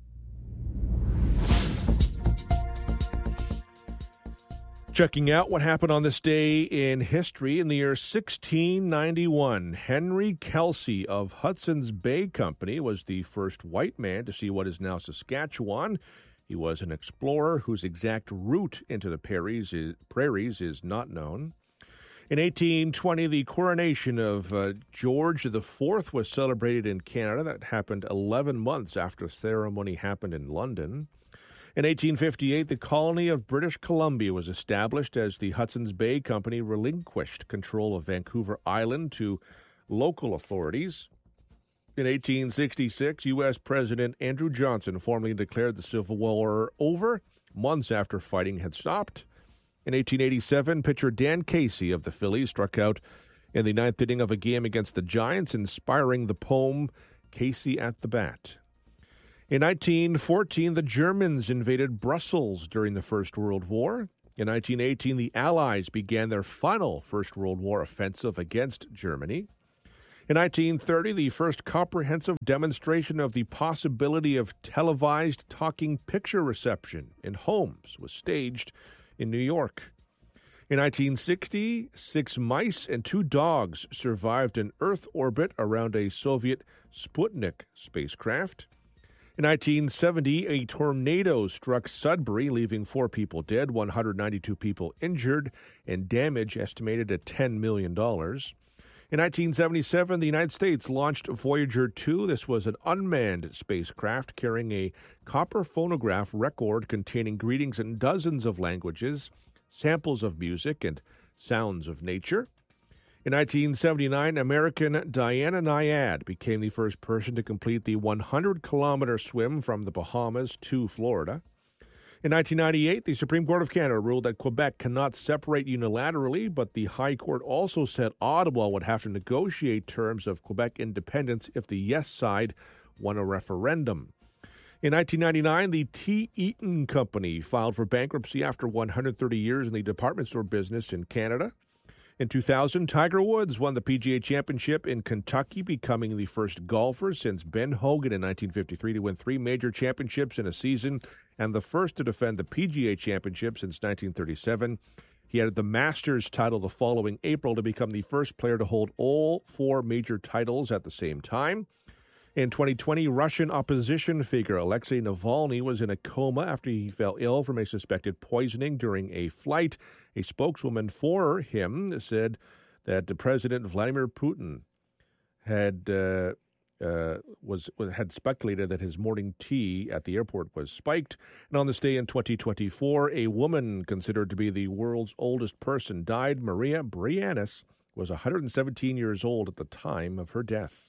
Checking out what happened on this day in history. In the year 1691, Henry Kelsey of Hudson's Bay Company was the first white man to see what is now Saskatchewan. He was an explorer whose exact route into the prairies is not known. In 1820, the coronation of George IV was celebrated in Canada. That happened 11 months after the ceremony happened in London. In 1858, the colony of British Columbia was established as the Hudson's Bay Company relinquished control of Vancouver Island to local authorities. In 1866, U.S. President Andrew Johnson formally declared the Civil War over, months after fighting had stopped. In 1887, pitcher Dan Casey of the Phillies struck out in the ninth inning of a game against the Giants, inspiring the poem Casey at the Bat. In 1914, the Germans invaded Brussels during the First World War. In 1918, the Allies began their final First World War offensive against Germany. In 1930, the first comprehensive demonstration of the possibility of televised talking picture reception in homes was staged in New York. In 1960, 6 mice and 2 dogs survived in Earth orbit around a Soviet Sputnik spacecraft. In 1970, a tornado struck Sudbury, leaving 4 people dead, 192 people injured, and damage estimated at $10 million. In 1977, the United States launched Voyager 2. This was an unmanned spacecraft carrying a copper phonograph record containing greetings in dozens of languages, samples of music, and sounds of nature. In 1979, American Diana Nyad became the first person to complete the 100-kilometer swim from the Bahamas to Florida. In 1998, the Supreme Court of Canada ruled that Quebec cannot separate unilaterally, but the High Court also said Ottawa would have to negotiate terms of Quebec independence if the yes side won a referendum. In 1999, the T. Eaton Company filed for bankruptcy after 130 years in the department store business in Canada. In 2000, Tiger Woods won the PGA Championship in Kentucky, becoming the first golfer since Ben Hogan in 1953 to win 3 major championships in a season and the first to defend the PGA Championship since 1937. He added the Masters title the following April to become the first player to hold all 4 major titles at the same time. In 2020, Russian opposition figure Alexei Navalny was in a coma after he fell ill from a suspected poisoning during a flight. A spokeswoman for him said that President Vladimir Putin had speculated that his morning tea at the airport was spiked. And on this day in 2024, a woman considered to be the world's oldest person died. Maria Brianis was 117 years old at the time of her death.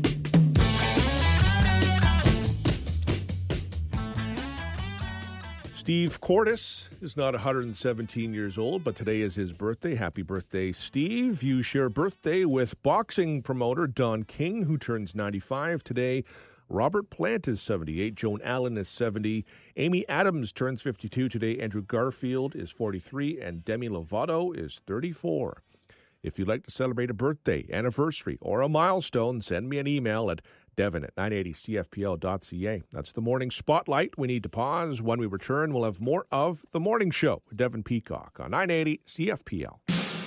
Steve Cordes is not 117 years old, but today is his birthday. Happy birthday, Steve. You share birthday with boxing promoter Don King, who turns 95 today. Robert Plant is 78. Joan Allen is 70. Amy Adams turns 52 today. Andrew Garfield is 43. And Demi Lovato is 34. If you'd like to celebrate a birthday, anniversary, or a milestone, send me an email at devon@980cfpl.ca. That's the morning spotlight. We need to pause. When we return, we'll have more of The Morning Show with Devon Peacock on 980 CFPL.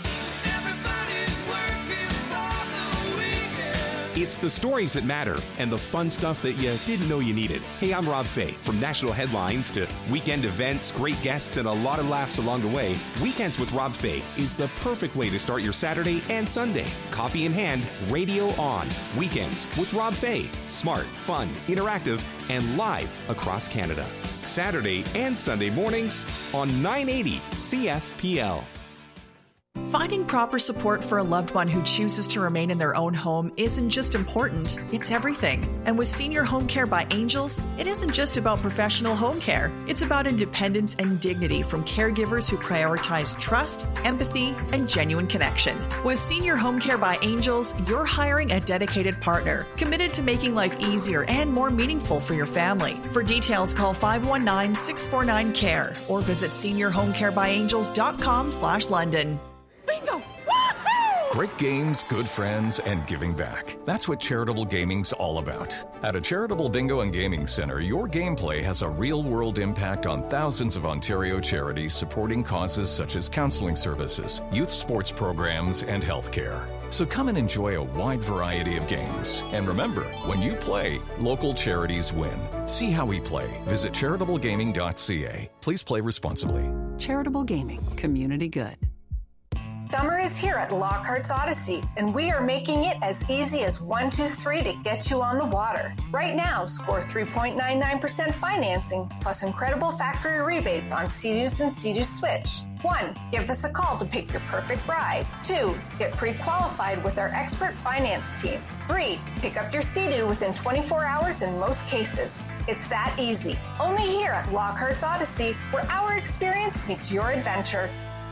It's the stories that matter and the fun stuff that you didn't know you needed. Hey, I'm Rob Fay. From national headlines to weekend events, great guests, and a lot of laughs along the way, Weekends with Rob Fay is the perfect way to start your Saturday and Sunday. Coffee in hand, radio on. Weekends with Rob Fay. Smart, fun, interactive, and live across Canada. Saturday and Sunday mornings on 980 CFPL. Finding proper support for a loved one who chooses to remain in their own home isn't just important, it's everything. And with Senior Home Care by Angels, it isn't just about professional home care. It's about independence and dignity from caregivers who prioritize trust, empathy, and genuine connection. With Senior Home Care by Angels, you're hiring a dedicated partner, committed to making life easier and more meaningful for your family. For details, call 519-649-CARE or visit seniorhomecarebyangels.com/London. Bingo! Great games, good friends, and giving back. That's what charitable gaming's all about. At a charitable bingo and gaming center, your gameplay has a real-world impact on thousands of Ontario charities supporting causes such as counseling services, youth sports programs, and healthcare. So come and enjoy a wide variety of games. And remember, when you play, local charities win. See how we play. Visit charitablegaming.ca. Please play responsibly. Charitable gaming. Community good. Summer is here at Lockhart's Odyssey, and we are making it as easy as 1, 2, 3 to get you on the water. Right now, score 3.99% financing plus incredible factory rebates on Sea-Doos and Sea-Doo Switch. 1. Give us a call to pick your perfect ride. 2. Get pre-qualified with our expert finance team. 3. Pick up your Sea-Doo within 24 hours in most cases. It's that easy. Only here at Lockhart's Odyssey, where our experience meets your adventure.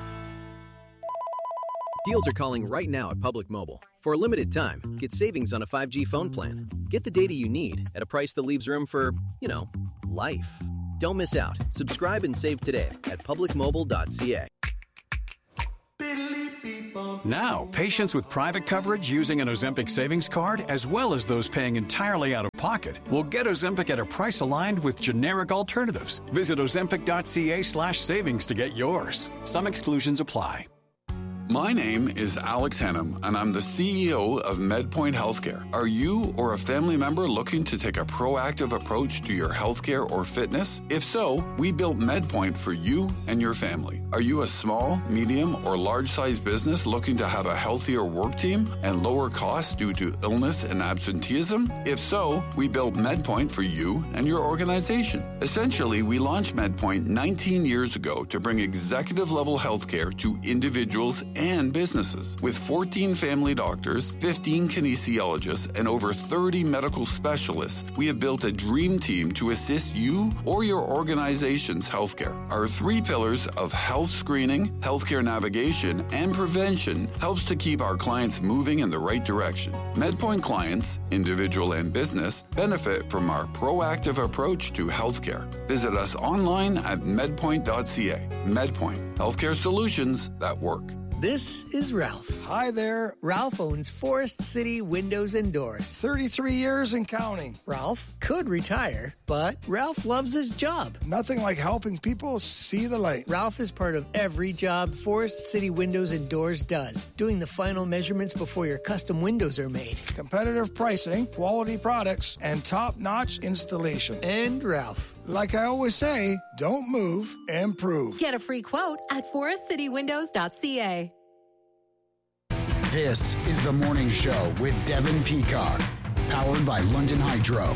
Deals are calling right now at Public Mobile. For a limited time, get savings on a 5G phone plan. Get the data you need at a price that leaves room for, life. Don't miss out. Subscribe and save today at publicmobile.ca. Now, patients with private coverage using an Ozempic savings card, as well as those paying entirely out of pocket, will get Ozempic at a price aligned with generic alternatives. Visit ozempic.ca/savings to get yours. Some exclusions apply. My name is Alex Hennum, and I'm the CEO of MedPoint Healthcare. Are you or a family member looking to take a proactive approach to your healthcare or fitness? If so, we built MedPoint for you and your family. Are you a small, medium, or large-sized business looking to have a healthier work team and lower costs due to illness and absenteeism? If so, we built MedPoint for you and your organization. Essentially, we launched MedPoint 19 years ago to bring executive-level healthcare to individuals and businesses. With 14 family doctors, 15 kinesiologists, and over 30 medical specialists, we have built a dream team to assist you or your organization's healthcare. Our 3 pillars of health screening, healthcare navigation, and prevention helps to keep our clients moving in the right direction. MedPoint clients, individual and business, benefit from our proactive approach to healthcare. Visit us online at medpoint.ca. MedPoint, healthcare solutions that work. This is Ralph. Hi there. Ralph owns Forest City Windows and Doors. 33 years and counting. Ralph could retire, but Ralph loves his job. Nothing like helping people see the light. Ralph is part of every job Forest City Windows and Doors does, doing the final measurements before your custom windows are made. Competitive pricing, quality products, and top-notch installation. And Ralph. Like I always say, don't move, improve. Get a free quote at forestcitywindows.ca. This is The Morning Show with Devin Peacock, powered by London Hydro.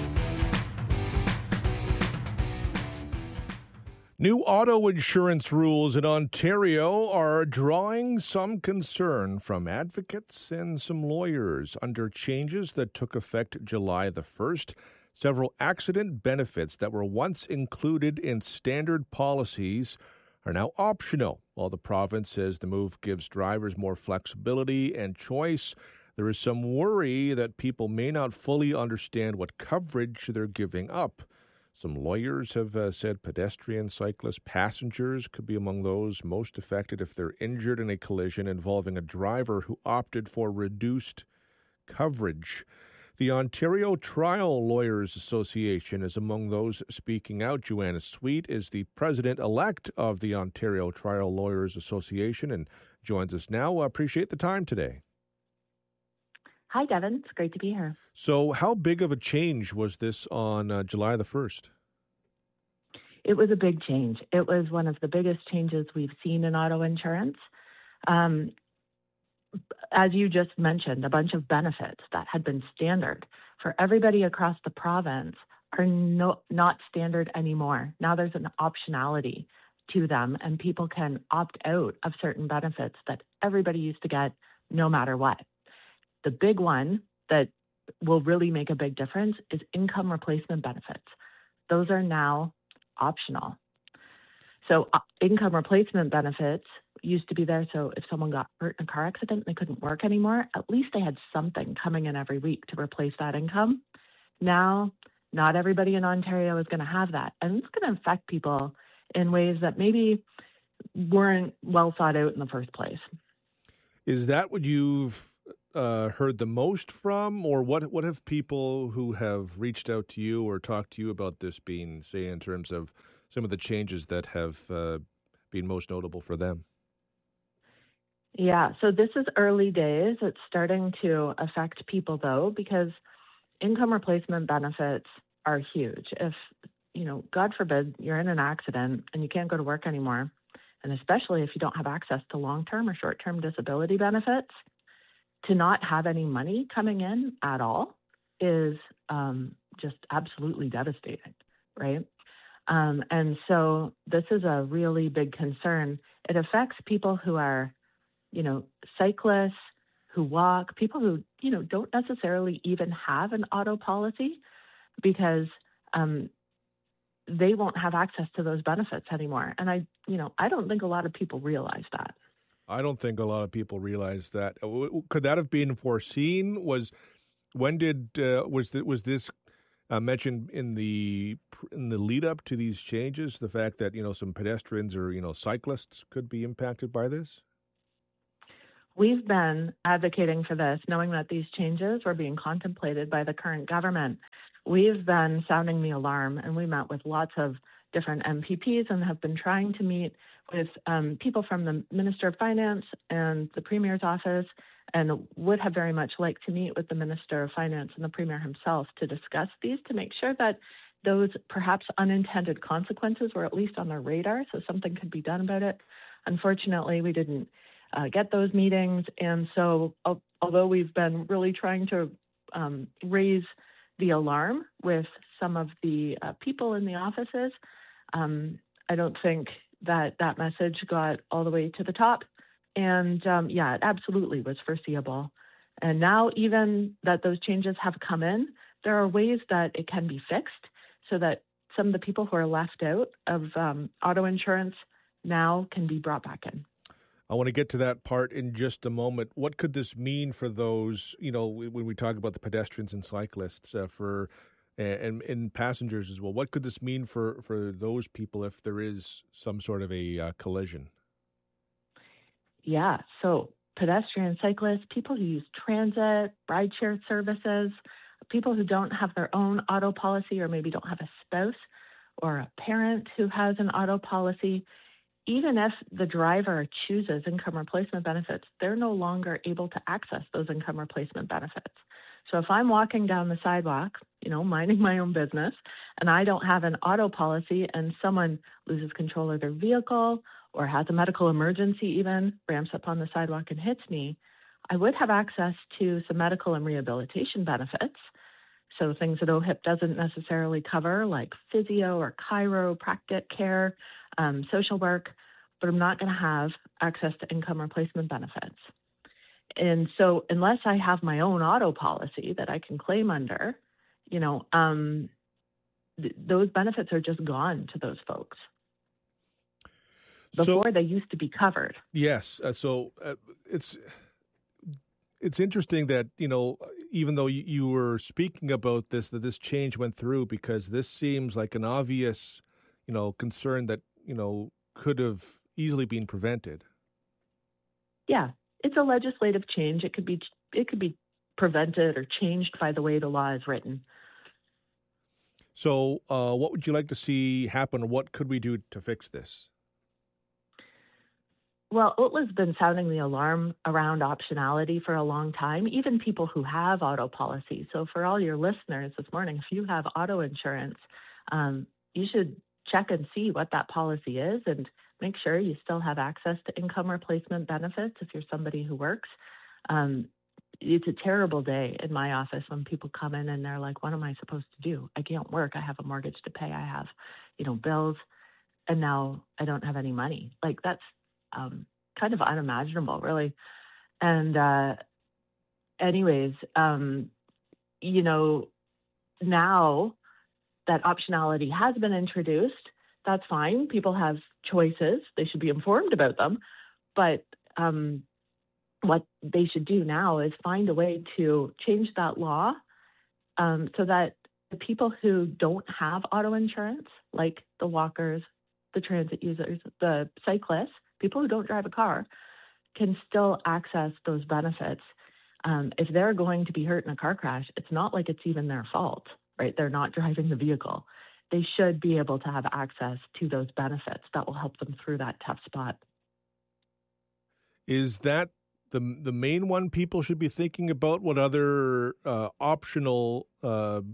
New auto insurance rules in Ontario are drawing some concern from advocates and some lawyers. Under changes that took effect July the 1st, several accident benefits that were once included in standard policies are now optional. While the province says the move gives drivers more flexibility and choice, there is some worry that people may not fully understand what coverage they're giving up. Some lawyers have said pedestrians, cyclists, passengers could be among those most affected if they're injured in a collision involving a driver who opted for reduced coverage. The Ontario Trial Lawyers Association is among those speaking out. Joanna Sweet is the president-elect of the Ontario Trial Lawyers Association and joins us now. Appreciate the time today. Hi, Devin. It's great to be here. So how big of a change was this on July the 1st? It was a big change. It was one of the biggest changes we've seen in auto insurance. As you just mentioned, a bunch of benefits that had been standard for everybody across the province are not standard anymore. Now there's an optionality to them, and people can opt out of certain benefits that everybody used to get no matter what. The big one that will really make a big difference is income replacement benefits. Those are now optional. So income replacement benefits used to be there, so if someone got hurt in a car accident and they couldn't work anymore, at least they had something coming in every week to replace that income. Now, not everybody in Ontario is going to have that, and it's going to affect people in ways that maybe weren't well thought out in the first place. Is that what you've heard the most from, or what have people who have reached out to you or talked to you about this been, say, in terms of some of the changes that have been most notable for them? Yeah, so this is early days. It's starting to affect people, though, because income replacement benefits are huge. If, God forbid, you're in an accident and you can't go to work anymore, and especially if you don't have access to long-term or short-term disability benefits, to not have any money coming in at all is just absolutely devastating, right? And so this is a really big concern. It affects people who are, cyclists, who walk, people who, don't necessarily even have an auto policy because they won't have access to those benefits anymore. And I don't think a lot of people realize that. I don't think a lot of people realize that. Could that have been foreseen? Was this mentioned in the lead up to these changes? The fact that some pedestrians or cyclists could be impacted by this. We've been advocating for this, knowing that these changes were being contemplated by the current government. We've been sounding the alarm, and we met with lots of different MPPs and have been trying to meet with people from the Minister of Finance and the Premier's office, and would have very much liked to meet with the Minister of Finance and the Premier himself to discuss these, to make sure that those perhaps unintended consequences were at least on their radar so something could be done about it. Unfortunately, we didn't get those meetings. And so although we've been really trying to raise the alarm with some of the people in the offices, I don't think that message got all the way to the top. And it absolutely was foreseeable. And now even that those changes have come in, there are ways that it can be fixed so that some of the people who are left out of auto insurance now can be brought back in. I want to get to that part in just a moment. What could this mean for those, when we talk about the pedestrians and cyclists and passengers as well? What could this mean for those people if there is some sort of a collision? Yeah, so pedestrian, cyclists, people who use transit, rideshare services, people who don't have their own auto policy or maybe don't have a spouse or a parent who has an auto policy, even if the driver chooses income replacement benefits, they're no longer able to access those income replacement benefits. So if I'm walking down the sidewalk, minding my own business, and I don't have an auto policy and someone loses control of their vehicle or has a medical emergency even, ramps up on the sidewalk and hits me, I would have access to some medical and rehabilitation benefits. So things that OHIP doesn't necessarily cover, like physio or chiropractic care, social work, but I'm not going to have access to income replacement benefits. And so unless I have my own auto policy that I can claim under, those benefits are just gone to those folks. Before they used to be covered. Yes. So it's interesting that, even though you were speaking about this, that this change went through, because this seems like an obvious, concern that, could have easily been prevented. Yeah, it's a legislative change. It could be prevented or changed by the way the law is written. So what would you like to see happen? What could we do to fix this? Well, OTLA's been sounding the alarm around optionality for a long time, even people who have auto policies. So for all your listeners this morning, if you have auto insurance, you should check and see what that policy is and make sure you still have access to income replacement benefits if you're somebody who works. It's a terrible day in my office when people come in and they're like, what am I supposed to do? I can't work. I have a mortgage to pay. I have, bills, and now I don't have any money. Like, that's kind of unimaginable, really. And anyways, now that optionality has been introduced, that's fine. People have choices. They should be informed about them. But what they should do now is find a way to change that law so that the people who don't have auto insurance, like the walkers, the transit users, the cyclists, people who don't drive a car, can still access those benefits. If they're going to be hurt in a car crash, it's not like it's even their fault, right? They're not driving the vehicle. They should be able to have access to those benefits that will help them through that tough spot. Is that the main one people should be thinking about? What other optional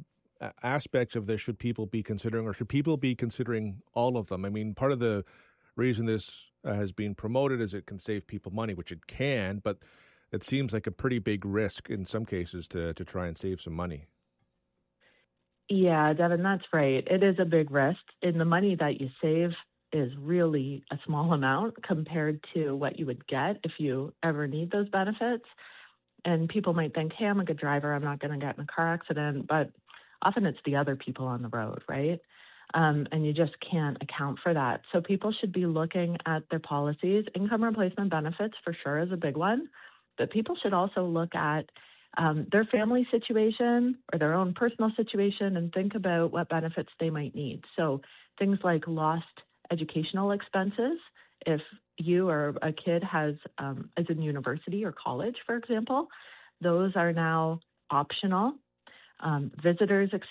aspects of this should people be considering, or should people be considering all of them? I mean, part of the reason this has been promoted is it can save people money, which it can, but it seems like a pretty big risk in some cases to try and save some money. Yeah, Devin, that's right. It is a big risk. And the money that you save is really a small amount compared to what you would get if you ever need those benefits. And people might think, hey, I'm a good driver, I'm not going to get in a car accident, but often it's the other people on the road, right? And you just can't account for that. So people should be looking at their policies. Income replacement benefits for sure is a big one, but people should also look at their family situation or their own personal situation and think about what benefits they might need. So things like lost educational expenses, if you or a kid is in university or college, for example, those are now optional. Visitors'